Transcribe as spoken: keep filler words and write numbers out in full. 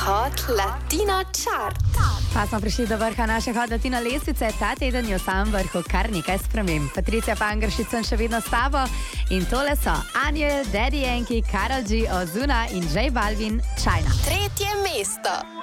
Hot Latino Chart. Pa smo prišli do vrha naše Hot Latino lestvice. Ta teden je v samem vrhu kar nekaj sprememb. Patricija Pangršič sem še vedno s tabo in tole so Aniel, Daddy Yankee, Karol G, Ozuna in J Balvin, China. Tretje mesto.